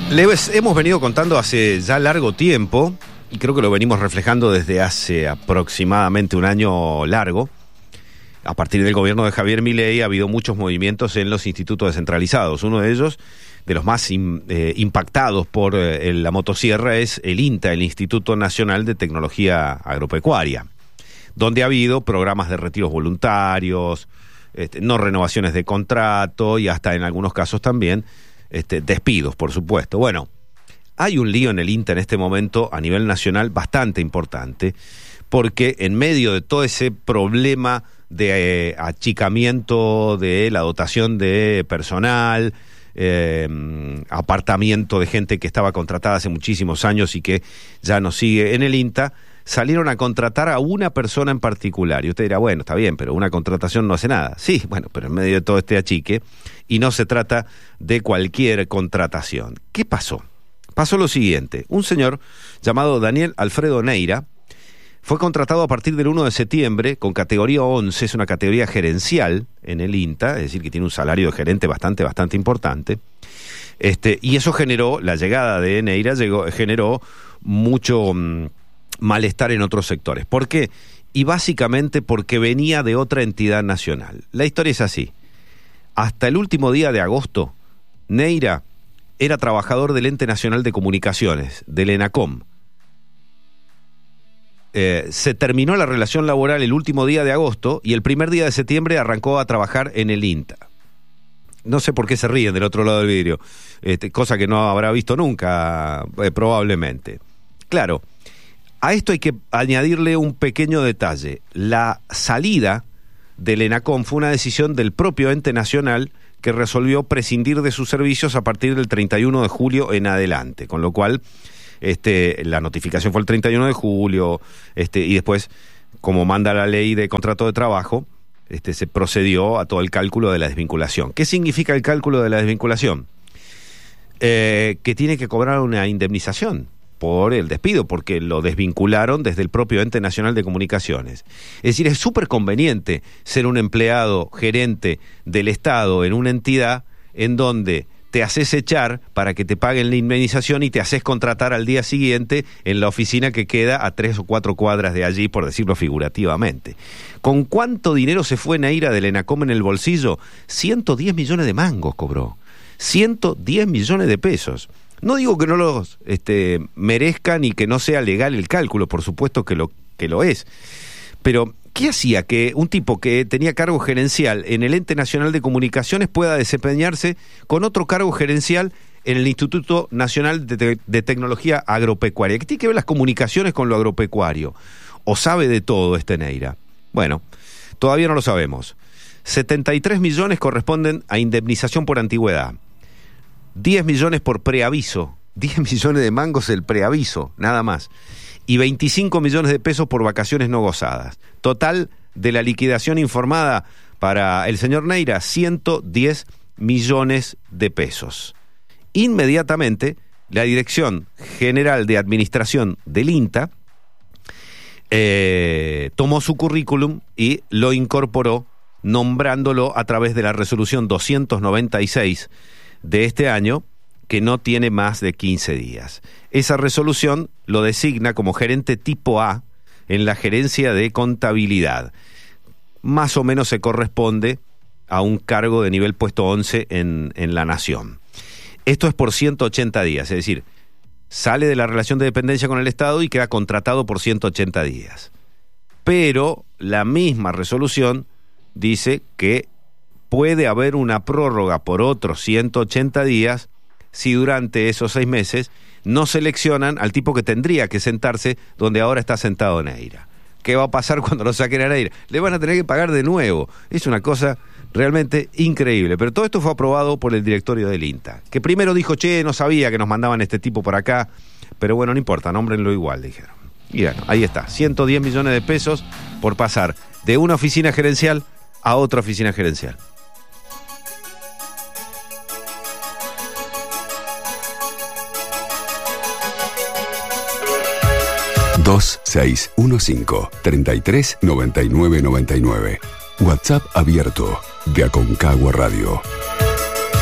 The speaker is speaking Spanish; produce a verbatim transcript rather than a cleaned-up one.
Les hemos venido contando hace ya largo tiempo, y creo que lo venimos reflejando desde hace aproximadamente un año largo. A partir del gobierno de Javier Milei ha habido muchos movimientos en los institutos descentralizados. Uno de ellos, de los más in, eh, impactados por eh, la motosierra, es el INTA, el Instituto Nacional de Tecnología Agropecuaria, donde ha habido programas de retiros voluntarios, este, no renovaciones de contrato y hasta en algunos casos también este, despidos, por supuesto. Bueno, hay un lío en el INTA en este momento a nivel nacional bastante importante, porque en medio de todo ese problema de eh, achicamiento de la dotación de personal, eh, apartamiento de gente que estaba contratada hace muchísimos años y que ya no sigue en el INTA, salieron a contratar a una persona en particular. Y usted dirá, bueno, está bien, pero una contratación no hace nada. Sí, bueno, pero en medio de todo este achique, y no se trata de cualquier contratación. ¿Qué pasó? Pasó lo siguiente. Un señor llamado Daniel Alfredo Neira fue contratado a partir del primero de septiembre con categoría once, es una categoría gerencial en el INTA, es decir, que tiene un salario de gerente bastante, bastante importante. Este, y eso generó, la llegada de Neira llegó, generó mucho mmm, malestar en otros sectores. ¿Por qué? Y básicamente porque venía de otra entidad nacional. La historia es así. Hasta el último día de agosto, Neira era trabajador del Ente Nacional de Comunicaciones, del ENACOM. Eh, se terminó la relación laboral el último día de agosto y el primer día de septiembre arrancó a trabajar en el INTA. No sé por qué se ríen del otro lado del vidrio, este, cosa que no habrá visto nunca, eh, probablemente. Claro, a esto hay que añadirle un pequeño detalle. La salida del ENACOM fue una decisión del propio ente nacional que resolvió prescindir de sus servicios a partir del treinta y uno de julio en adelante, con lo cual este, la notificación fue el treinta y uno de julio, este, y después, como manda la ley de contrato de trabajo, este, se procedió a todo el cálculo de la desvinculación. ¿Qué significa el cálculo de la desvinculación? Eh, que tiene que cobrar una indemnización por el despido, porque lo desvincularon desde el propio Ente Nacional de Comunicaciones. Es decir, es súper conveniente ser un empleado gerente del Estado en una entidad en donde te haces echar para que te paguen la indemnización y te haces contratar al día siguiente en la oficina que queda a tres o cuatro cuadras de allí, por decirlo figurativamente. ¿Con cuánto dinero se fue Neira del ENACOM en el bolsillo? ciento diez millones de mangos cobró. ciento diez millones de pesos. No digo que no los este, merezcan y que no sea legal el cálculo, por supuesto que lo, que lo es. Pero, ¿qué hacía que un tipo que tenía cargo gerencial en el Ente Nacional de Comunicaciones pueda desempeñarse con otro cargo gerencial en el Instituto Nacional de, Te- de Tecnología Agropecuaria? ¿Qué tiene que ver las comunicaciones con lo agropecuario? ¿O sabe de todo este Neira? Bueno, todavía no lo sabemos. setenta y tres millones corresponden a indemnización por antigüedad. diez millones por preaviso, diez millones de mangos el preaviso, nada más, y veinticinco millones de pesos por vacaciones no gozadas. Total de la liquidación informada para el señor Neira, ciento diez millones de pesos. Inmediatamente, la Dirección General de Administración del INTA eh, tomó su currículum y lo incorporó, nombrándolo a través de la resolución doscientos noventa y seis de este año, que no tiene más de quince días. Esa resolución lo designa como gerente tipo A en la gerencia de contabilidad. Más o menos se corresponde a un cargo de nivel puesto once en, en la Nación. Esto es por ciento ochenta días, es decir, sale de la relación de dependencia con el Estado y queda contratado por ciento ochenta días. Pero la misma resolución dice que puede haber una prórroga por otros ciento ochenta días si durante esos seis meses no seleccionan al tipo que tendría que sentarse donde ahora está sentado Neira. ¿Qué va a pasar cuando lo saquen a Neira? Le van a tener que pagar de nuevo. Es una cosa realmente increíble. Pero todo esto fue aprobado por el directorio del INTA, que primero dijo, che, no sabía que nos mandaban este tipo por acá, pero bueno, no importa, nómbrenlo igual, dijeron. Y bueno, ahí está, ciento diez millones de pesos por pasar de una oficina gerencial a otra oficina gerencial. dos seis uno cinco, treinta y tres, noventa y nueve, noventa y nueve. WhatsApp abierto de Aconcagua Radio.